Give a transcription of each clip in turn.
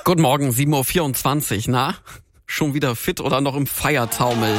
Guten Morgen, 7.24 Uhr. Na, schon wieder fit oder noch im Feiertaumel?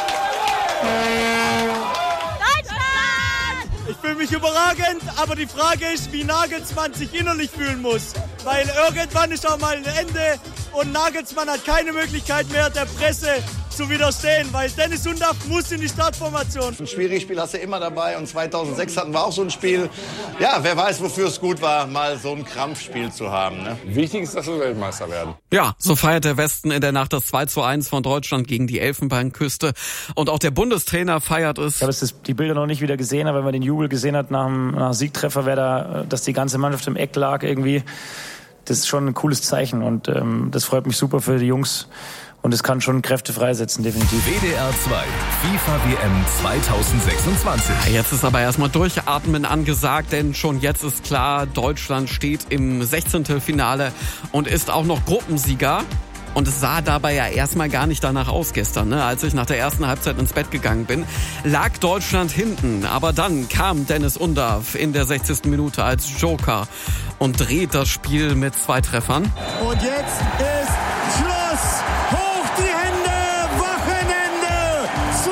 Ich fühle mich überragend, aber die Frage ist, wie Nagelsmann sich innerlich fühlen muss. Weil irgendwann ist auch mal ein Ende und Nagelsmann hat keine Möglichkeit mehr, der Presse zu widerstehen, weil Deniz Undav muss in die Startformation. Ein schwieriges Spiel hast du immer dabei und 2006 hatten wir auch so ein Spiel. Ja, wer weiß, wofür es gut war, mal so ein Krampfspiel zu haben. Ne? Wichtig ist, dass wir Weltmeister werden. Ja, so feiert der Westen in der Nacht das 2:1 von Deutschland gegen die Elfenbeinküste. Und auch der Bundestrainer feiert es. Ich habe die Bilder noch nicht wieder gesehen, aber wenn man den Jubel gesehen hat nach dem Siegtreffer, dass die ganze Mannschaft im Eck lag irgendwie, das ist schon ein cooles Zeichen und das freut mich super für die Jungs. Und es kann schon Kräfte freisetzen, definitiv. WDR 2, FIFA WM 2026. Jetzt ist aber erstmal Durchatmen angesagt, denn schon jetzt ist klar, Deutschland steht im 16. Finale und ist auch noch Gruppensieger. Und es sah dabei ja erstmal gar nicht danach aus gestern, ne? Als ich nach der ersten Halbzeit ins Bett gegangen bin, lag Deutschland hinten. Aber dann kam Deniz Undav in der 60. Minute als Joker und dreht das Spiel mit 2 Treffern. Und jetzt ist Schluss! Hoch die Hände! Wochenende!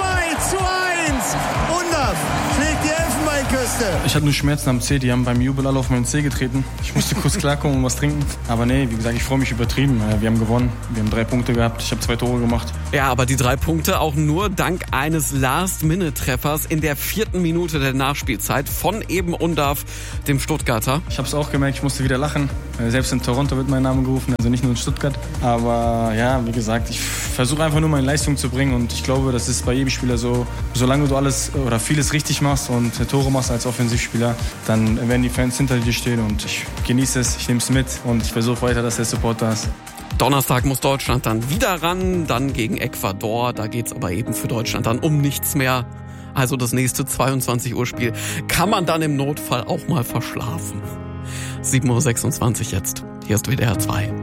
2:1! Undav schlägt die Elfenbeinküste. Ich hatte nur Schmerzen am Zeh, die haben beim Jubel alle auf meinen Zeh getreten. Ich musste kurz klarkommen und was trinken. Aber nee, wie gesagt, ich freue mich übertrieben. Wir haben gewonnen, wir haben 3 Punkte gehabt, ich habe 2 Tore gemacht. Ja, aber die 3 Punkte auch nur dank eines Last-Minute-Treffers in der 4. Minute der Nachspielzeit von eben Undav, dem Stuttgarter. Ich habe es auch gemerkt, ich musste wieder lachen. Selbst in Toronto wird mein Name gerufen, also nicht nur in Stuttgart. Aber ja, wie gesagt, ich versuche einfach nur meine Leistung zu bringen und ich glaube, das ist bei jedem Spieler so. Solange du alles oder vieles richtig machst und Tore machst als Offensivspieler, dann werden die Fans hinter dir stehen und ich genieße es, ich nehme es mit und ich versuche weiter, dass der Support da ist. Donnerstag muss Deutschland dann wieder ran, dann gegen Ecuador. Da geht's aber eben für Deutschland dann um nichts mehr. Also das nächste 22 Uhr Spiel kann man dann im Notfall auch mal verschlafen. 7.26 Uhr jetzt. Hier ist WDR 2.